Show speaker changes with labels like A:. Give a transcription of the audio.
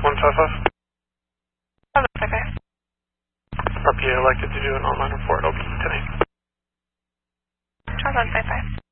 A: 1 Southwest.
B: Oh, that's okay.
A: RPA elected to do an online report. Open 10-8.
B: Charles on 5-5.